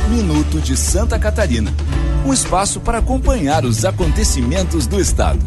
Minuto de Santa Catarina. Um espaço para acompanhar os acontecimentos do estado.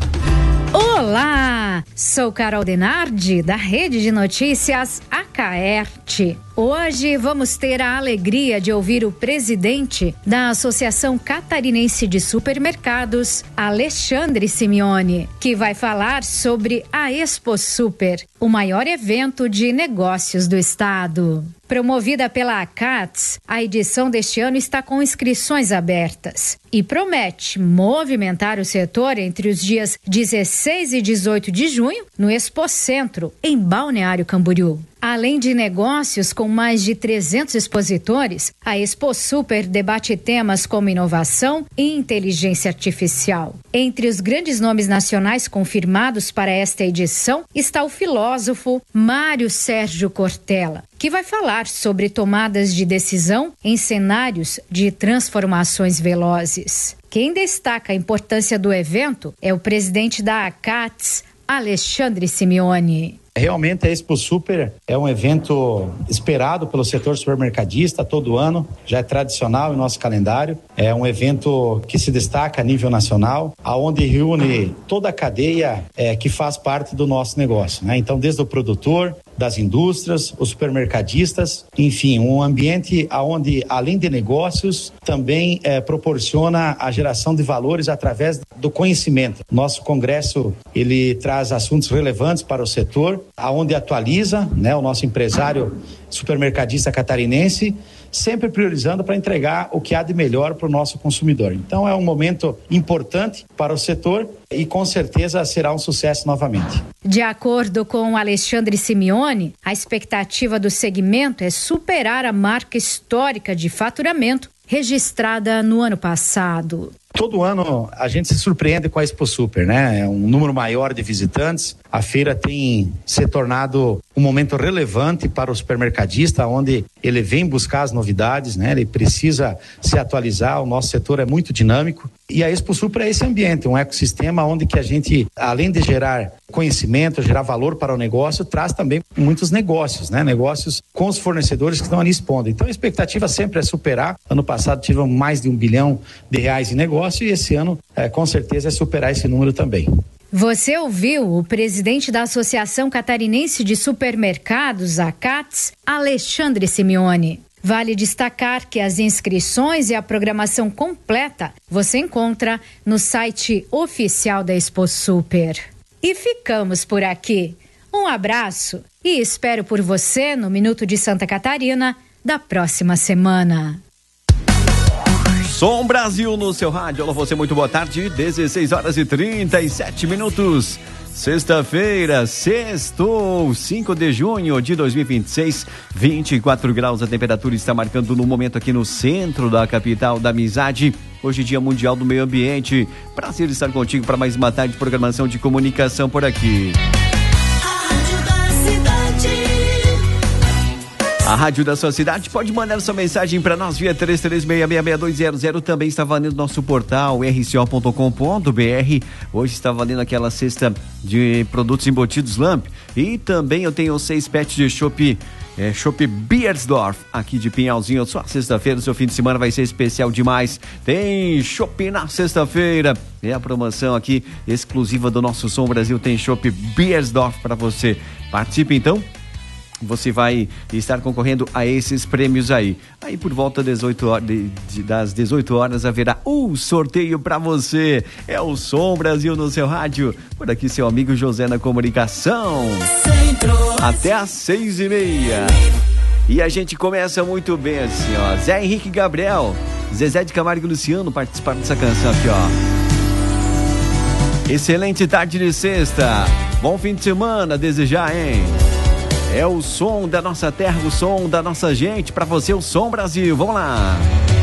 Olá, sou Carol Denardi, da Rede de Notícias Acaerte. Hoje vamos ter a alegria de ouvir o presidente da Associação Catarinense de Supermercados, Alexandre Simeone, que vai falar sobre a Expo Super, o maior evento de negócios do estado. Promovida pela ACATS, a edição deste ano está com inscrições abertas e promete movimentar o setor entre os dias 16 e 18 de junho no Expo Centro, em Balneário Camboriú. Além de negócios com mais de 300 expositores, a Expo Super debate temas como inovação e inteligência artificial. Entre os grandes nomes nacionais confirmados para esta edição está o filósofo Mário Sérgio Cortella, que vai falar sobre tomadas de decisão em cenários de transformações velozes. Quem destaca a importância do evento é o presidente da ACATS, Alexandre Simeone. Realmente a Expo Super é um evento esperado pelo setor supermercadista todo ano, já é tradicional em nosso calendário. É um evento que se destaca a nível nacional, aonde reúne toda a cadeia que faz parte do nosso negócio, né? Então, desde o produtor, das indústrias, os supermercadistas, enfim, um ambiente onde, além de negócios, também proporciona a geração de valores através do conhecimento. Nosso congresso, ele traz assuntos relevantes para o setor, aonde atualiza, né, o nosso empresário supermercadista catarinense, sempre priorizando para entregar o que há de melhor para o nosso consumidor. Então é um momento importante para o setor e com certeza será um sucesso novamente. De acordo com Alexandre Simeone, a expectativa do segmento é superar a marca histórica de faturamento registrada no ano passado. Todo ano a gente se surpreende com a Expo Super, né? É um número maior de visitantes. A feira tem se tornado um momento relevante para o supermercadista, onde ele vem buscar as novidades, né? Ele precisa se atualizar, o nosso setor é muito dinâmico. E a Expo Super é esse ambiente, um ecossistema onde que a gente, além de gerar conhecimento, gerar valor para o negócio, traz também muitos negócios, né? Negócios com os fornecedores que estão ali expondo. Então a expectativa sempre é superar. Ano passado tivemos mais de R$1 bilhão em negócio e esse ano, com certeza, é superar esse número também. Você ouviu o presidente da Associação Catarinense de Supermercados, ACATS, Alexandre Simeone. Vale destacar que as inscrições e a programação completa você encontra no site oficial da Expo Super. E ficamos por aqui. Um abraço e espero por você no Minuto de Santa Catarina da próxima semana. Som Brasil no seu rádio. Olá, você, muito boa tarde. 16h37. Sexta-feira, sextou, 5 de junho de 2026, 24 graus. A temperatura está marcando no momento aqui no centro da capital da amizade. Hoje, Dia Mundial do Meio Ambiente. Prazer estar contigo para mais uma tarde de programação de comunicação por aqui. A rádio da sua cidade pode mandar sua mensagem para nós via 33666200. Também está valendo nosso portal rco.com.br. Hoje está valendo aquela cesta de produtos embutidos Lamp. E também eu tenho 6 pets de chopp Beiersdorf, aqui de Pinhalzinho. Só sexta-feira, seu fim de semana vai ser especial demais. Tem chopp na sexta-feira. É a promoção aqui exclusiva do nosso Som Brasil. Tem chopp Beiersdorf para você. Participe então. Você vai estar concorrendo a esses prêmios aí. Aí por volta das 18 horas haverá um sorteio para você. É o Som Brasil no seu rádio. Por aqui seu amigo José na comunicação. Até às 6h30. E a gente começa muito bem assim, ó. Zé Henrique Gabriel, Zezé de Camargo e Luciano participaram dessa canção aqui, ó. Excelente tarde de sexta. Bom fim de semana desejar, hein? É o som da nossa terra, o som da nossa gente. Pra você, o Som Brasil. Vamos lá.